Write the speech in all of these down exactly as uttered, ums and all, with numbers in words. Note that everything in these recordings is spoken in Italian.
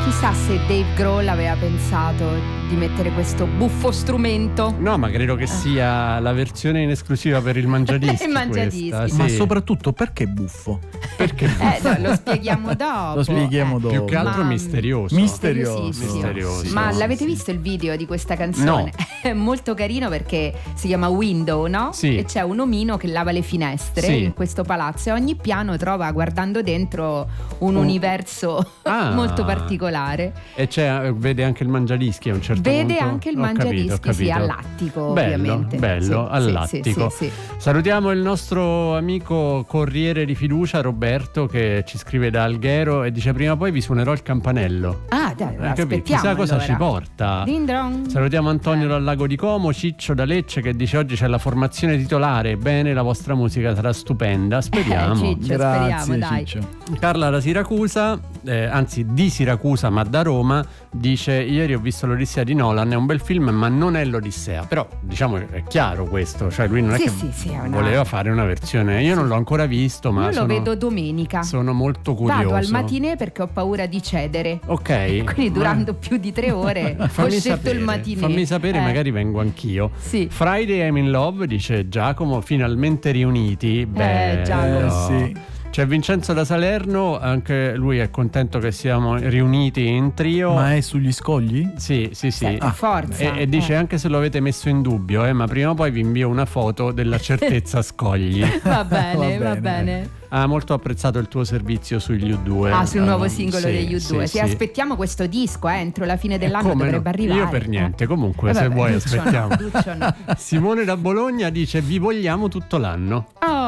Chissà se Dave Grohl aveva pensato di mettere questo buffo strumento. No, ma credo che sia la versione in esclusiva per il Mangiadischi. Il Mangiadischi. Questa, sì. Ma soprattutto perché buffo? Perché eh, no, lo spieghiamo dopo. Lo spieghiamo eh. dopo. Più che altro Ma... misterioso. Misterioso. Misterioso. Ma sì, l'avete sì. visto il video di questa canzone? No. È molto carino perché si chiama Window, no? Sì. E c'è un omino che lava le finestre Sì. in questo palazzo e ogni piano trova, guardando dentro, un Un- universo Ah. molto particolare. E c'è, vede anche il Mangiadischi a un certo Vede punto. anche il Ho Mangiadischi, capito, ho sì, capito. all'attico, bello, ovviamente. Bello, Sì, all'attico. sì, sì, sì, sì. Salutiamo il nostro amico corriere di fiducia Roberto, che ci scrive da Alghero e dice: prima o poi vi suonerò il campanello. Ah, dai, Hai capito? aspettiamo. Chissà cosa allora. ci porta. Ding dong. Salutiamo Antonio dal Lago di Como, Ciccio da Lecce che dice: oggi c'è la formazione titolare, bene, la vostra musica sarà stupenda, speriamo. Eh, Ciccio, Grazie, speriamo, dai. Ciccio. Carla da Siracusa, eh, anzi di Siracusa ma da Roma, dice: ieri ho visto l'Odissea di Nolan, è un bel film ma non è l'Odissea. Però diciamo è chiaro questo, cioè lui non Sì, è che sì, sì, è una- voleva fare una versione. Io non l'ho ancora visto, ma Io sono, lo vedo domenica. sono molto curioso. Vado al matinee perché ho paura di cedere. Ok. Quindi durando più di tre ore ho Fammi scelto sapere, il matinee. fammi sapere, Eh, magari vengo anch'io. Sì. Friday I'm in Love, dice Giacomo, finalmente riuniti. Beh, Giacomo. Eh, sì. C'è Vincenzo da Salerno, anche lui è contento che siamo riuniti in trio. Ma è sugli scogli? Sì, sì, sì. Sì, Ah, forza. E, e dice Eh. anche se lo avete messo in dubbio, eh, ma prima o poi vi invio una foto della certezza scogli. Va bene, Va va bene. bene. Ha molto apprezzato il tuo servizio sugli U due. Ah, sul nuovo Eh, singolo sì, degli U due. sì, Sì, sì. aspettiamo questo disco, eh, entro la fine dell'anno Come dovrebbe no? arrivare. Io per niente, comunque Eh, se vabbè, vuoi Duccio no, aspettiamo. Duccio no. Simone da Bologna dice: vi vogliamo tutto l'anno.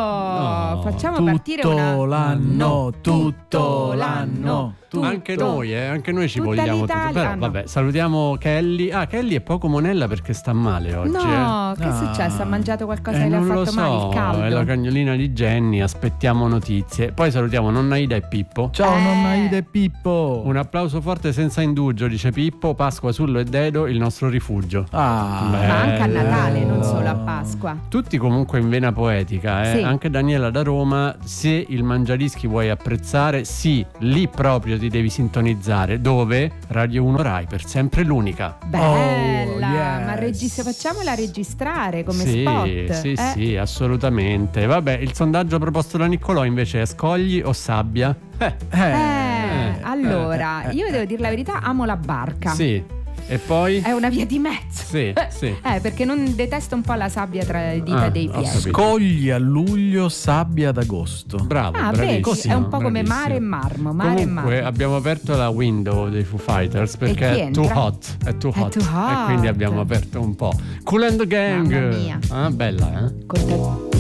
Oh, No, facciamo partire una Tutto l'anno, tutto l'anno. tutto. Anche noi, eh, anche noi ci Tutta vogliamo l'Italia. tutto. Però Ah, no. vabbè, salutiamo Kelly. Ah, Kelly è poco monella perché sta male oggi. No, eh. che è Ah. successo? Ha mangiato qualcosa Eh, che le ha non lo fatto male? so, Il caldo? è la cagnolina di Jenny, aspettiamo notizie. Poi salutiamo nonna Ida e Pippo. Ciao Eh. nonna Ida e Pippo. Un applauso forte senza indugio, dice Pippo. Pasqua, Sullo e Dedo, il nostro rifugio. Ah, Beh. Ma anche a Natale, non bello. solo a Pasqua. Tutti comunque in vena poetica, eh? Sì. Anche Daniela da Roma. Se il Mangiadischi vuoi apprezzare, sì, lì proprio ti devi sintonizzare. Dove? Radio uno Rai, per sempre l'unica. Bella, Oh, ma yes. regis- facciamola registrare come sì, spot. sì, eh? sì, assolutamente. Vabbè, il sondaggio proposto da Niccolò invece è scogli o sabbia? Eh, Eh, Eh, allora, io devo dire la verità, amo la barca. sì. E poi? È una via di mezzo. Sì, sì. Eh, perché non detesto un po' la sabbia tra le dita Ah, dei ho piedi. capito. scogli a luglio, sabbia ad agosto. Bravo, Ah, vedi, bravissimo. è un po' come bravissimo. mare e marmo, mare e Comunque marmo. abbiamo aperto la window dei Foo Fighters perché chi è too entra? hot, è too È hot. too hot. E quindi abbiamo aperto un po'. Cool and the Gang. Mamma mia. Ah, bella, eh? Con te-